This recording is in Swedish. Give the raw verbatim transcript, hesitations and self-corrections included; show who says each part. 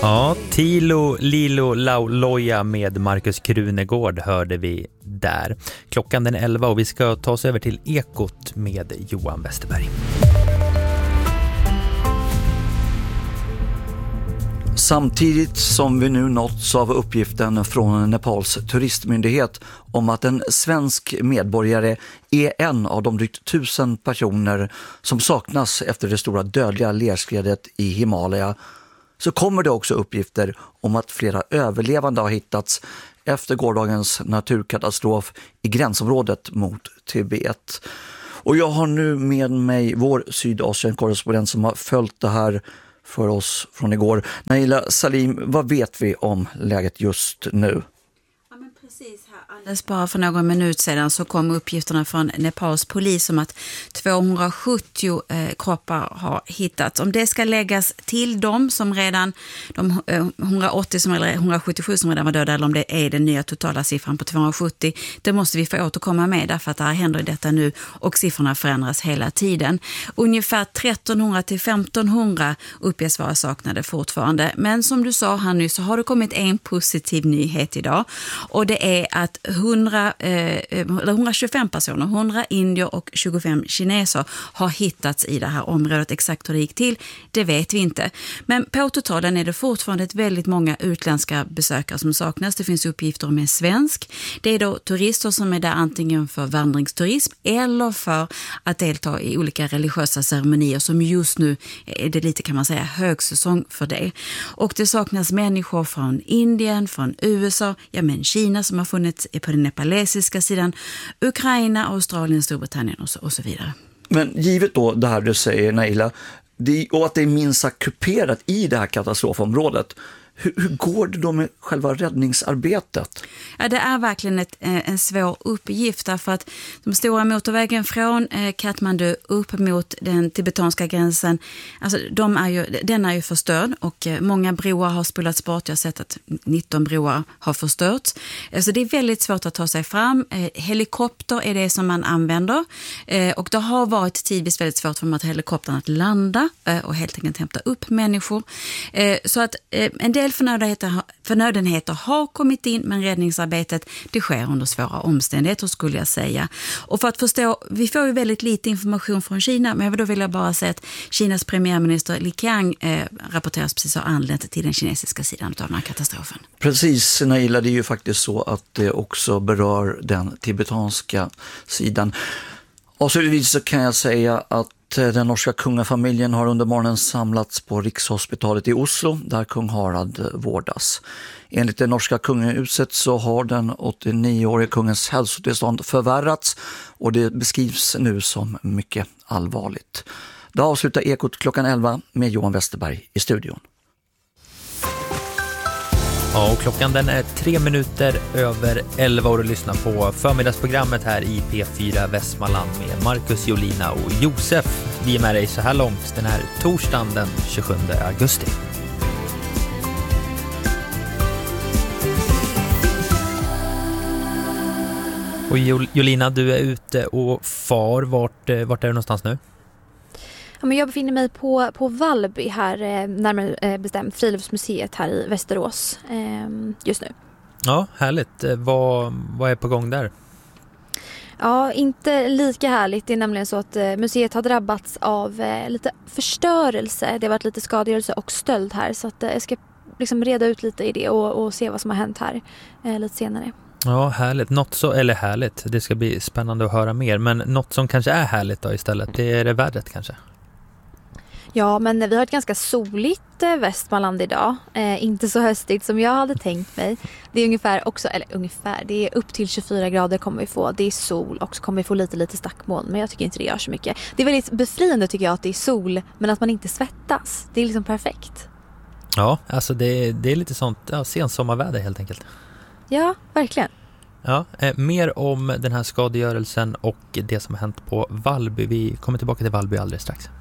Speaker 1: Ja, Tilo Lilo Lauloja med Markus Krunegård hörde vi där. Klockan den elva och vi ska ta oss över till Ekot med Johan Westerberg.
Speaker 2: Samtidigt som vi nu nåtts av uppgiften från Nepals turistmyndighet om att en svensk medborgare är en av de drygt tusen personer som saknas efter det stora dödliga lerskredet i Himalaya, så kommer det också uppgifter om att flera överlevande har hittats efter gårdagens naturkatastrof i gränsområdet mot Tibet. Och jag har nu med mig vår Sydasien-korrespondent som har följt det här för oss från igår. Naila Salim, vad vet vi om läget just nu?
Speaker 3: Ja, men precis här. Alldeles bara för någon minut sedan så kom uppgifterna från Nepals polis om att tvåhundrasjuttio eh, kroppar har hittats. Om det ska läggas till dem som redan, de eh, hundraåttio som, eller hundrasjuttiosju som redan var döda, eller om det är den nya totala siffran på tvåhundrasjuttio, det måste vi få återkomma med därför att det här händer detta nu och siffrorna förändras hela tiden. Ungefär trettonhundra till femtonhundra uppges vara saknade fortfarande. Men som du sa här nu så har det kommit en positiv nyhet idag och det är att hundra, eh, hundratjugofem personer, hundra indier och tjugofem kineser har hittats i det här området. Exakt hur det gick till, det vet vi inte. Men på totalen är det fortfarande ett väldigt många utländska besökare som saknas. Det finns uppgifter om en svensk. Det är då turister som är där antingen för vandringsturism eller för att delta i olika religiösa ceremonier som just nu är det lite, kan man säga, högsäsong för det. Och det saknas människor från Indien, från U S A, ja men Kina som har funnits på den nepalesiska sidan, Ukraina, Australien, Storbritannien och så, och så vidare.
Speaker 2: Men givet då det här du säger, Naila, det, och att det är minst sagt kuperat i det här katastrofområdet, hur, hur går det då med själva räddningsarbetet?
Speaker 3: Ja, det är verkligen ett, en svår uppgift därför att de stora motorvägen från Kathmandu upp mot den tibetanska gränsen, alltså de är ju, den är ju förstörd och många broar har spolats bort. Jag har sett att nitton broar har förstörts. Så det är väldigt svårt att ta sig fram. Helikopter är det som man använder och det har varit tidvis väldigt svårt för de här helikopterna att landa och helt enkelt hämta upp människor. Så att en del förnödenheter, förnödenheter har kommit in, men räddningsarbetet det sker under svåra omständigheter skulle jag säga. Och för att förstå, vi får ju väldigt lite information från Kina, men då vill jag bara säga att Kinas premiärminister Li Qiang eh, rapporteras precis ha anlänt till den kinesiska sidan av den här katastrofen.
Speaker 2: Precis, Naila, det är ju faktiskt så att det också berör den tibetanska sidan. Och så så kan jag säga att den norska kungafamiljen har under morgonen samlats på Rikshospitalet i Oslo där kung Harald vårdas. Enligt det norska kungahuset så har den åttionioårige kungens hälsotillstånd förvärrats och det beskrivs nu som mycket allvarligt. Då avslutar Ekot klockan elva med Johan Westerberg i studion.
Speaker 1: Ja, och klockan den är tre minuter över elva och du lyssnar på förmiddagsprogrammet här i P fyra Västmanland med Markus, Jolina och Josef. Vi är med dig så här långt den här torsdagen den tjugosjunde augusti. Och Jolina, du är ute och far. Vart, vart är du någonstans nu?
Speaker 4: Ja, men jag befinner mig på, på Vallby här, närmare bestämt Friluftsmuseet här i Västerås just nu.
Speaker 1: Ja, härligt. Vad, vad är på gång där?
Speaker 4: Ja, inte lika härligt. Det är nämligen så att museet har drabbats av lite förstörelse. Det har varit lite skadegörelse och stöld här. Så att jag ska liksom reda ut lite i det och, och se vad som har hänt här lite senare.
Speaker 1: Ja, härligt. Något så, eller härligt. Det ska bli spännande att höra mer. Men något som kanske är härligt då istället, det är det vädret kanske?
Speaker 4: Ja, men vi har ett ganska soligt Västmanland idag. Eh, inte så höstigt som jag hade tänkt mig. Det är ungefär också, eller ungefär, det är upp till tjugofyra grader kommer vi få. Det är sol och så kommer vi få lite, lite stackmoln. Men jag tycker inte det gör så mycket. Det är väldigt befriande tycker jag att det är sol, men att man inte svettas. Det är liksom perfekt.
Speaker 1: Ja, alltså det, det är lite sånt, ja, sensommarväder helt enkelt.
Speaker 4: Ja, verkligen.
Speaker 1: Ja, eh, mer om den här skadegörelsen och det som har hänt på Vallby. Vi kommer tillbaka till Vallby alldeles strax.